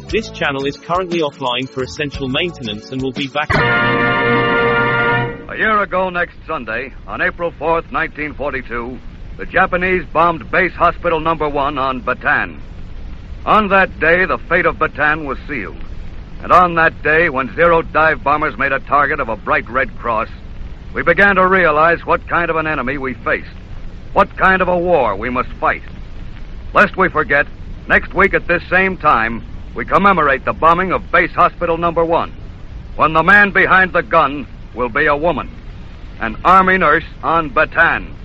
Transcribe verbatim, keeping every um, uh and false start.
This channel is currently offline for essential maintenance and will be back. A year ago next Sunday, on April fourth, nineteen forty-two, the Japanese bombed Base Hospital Number One on Bataan. On that day, the fate of Bataan was sealed. And on that day, when Zero dive bombers made a target of a bright red cross, we began to realize what kind of an enemy we faced, what kind of a war we must fight. Lest we forget, next week at this same time, we commemorate the bombing of Base Hospital Number One, when the man behind the gun will be a woman, an Army nurse on Bataan.